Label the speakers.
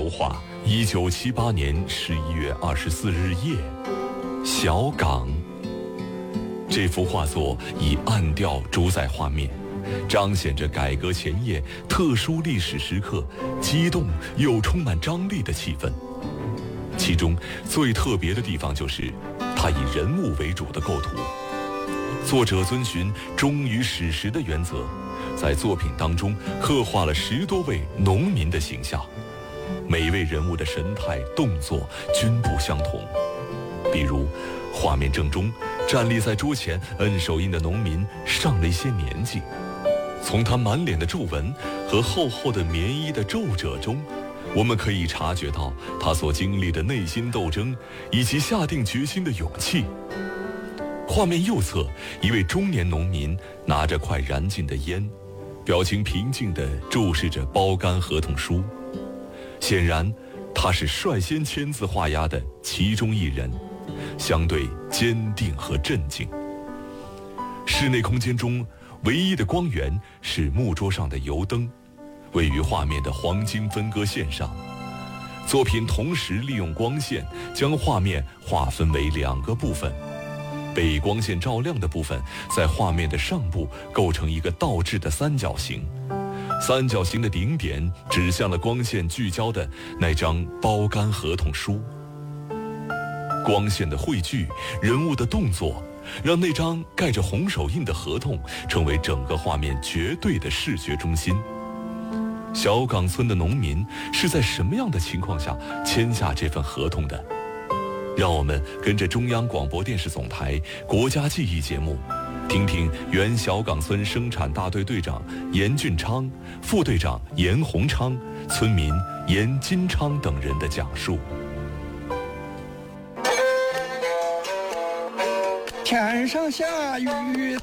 Speaker 1: 画，1978年11月24日夜，小港。这幅画作以暗调主宰画面，彰显着改革前夜特殊历史时刻激动又充满张力的气氛。其中最特别的地方就是它以人物为主的构图。作者遵循忠于史实的原则，在作品当中刻画了10多位农民的形象，每位人物的神态动作均不相同。比如画面正中站立在桌前摁手印的农民上了一些年纪，从他满脸的皱纹和厚厚的棉衣的皱褶中，我们可以察觉到他所经历的内心斗争以及下定决心的勇气。画面右侧，一位中年农民拿着快燃尽的烟，表情平静地注视着包干合同书，显然他是率先签字画押的其中一人，相对坚定和镇静。室内空间中唯一的光源是木桌上的油灯，位于画面的黄金分割线上。作品同时利用光线将画面划分为2个部分，被光线照亮的部分在画面的上部构成一个倒置的三角形，三角形的顶点指向了光线聚焦的那张包干合同书。光线的汇聚，人物的动作，让那张盖着红手印的合同成为整个画面绝对的视觉中心。小岗村的农民是在什么样的情况下签下这份合同的？让我们跟着中央广播电视总台国家记忆节目，听听原小岗村生产大队队长严俊昌、副队长严洪昌、村民严金昌等人的讲述。
Speaker 2: 天上下雨